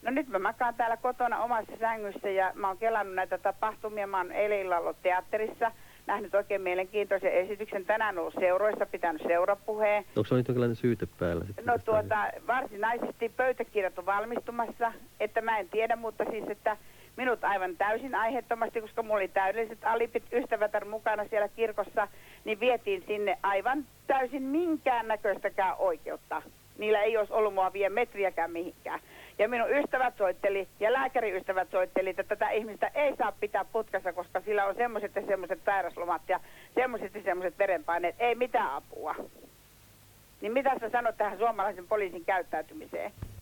No nyt mä makaan täällä kotona omassa sängyssä ja mä oon kelannut näitä tapahtumia. Mä oon eilen illalla ollut teatterissa, nähnyt oikein mielenkiintoisen esityksen. Tänään ollut seuroissa, pitänyt seurapuheen. Onko se nyt jonkinlainen syyte päällä? No varsinaisesti pöytäkirjat on valmistumassa, että mä en tiedä, mutta siis, että minut aivan täysin aiheettomasti, koska mulla oli täydelliset alipit ystävätär mukana siellä kirkossa, niin vietiin sinne aivan täysin minkään näköistäkään oikeutta. Niillä ei olisi ollut mua vie metriäkään mihinkään. Ja minun ystävät soitteli ja lääkäriystävät soitteli, että tätä ihmistä ei saa pitää putkassa, koska sillä on semmoiset ja semmoiset sairaslomat ja semmoiset verenpaineet. Ei mitään apua. Niin mitä sä sanot tähän suomalaisen poliisin käyttäytymiseen?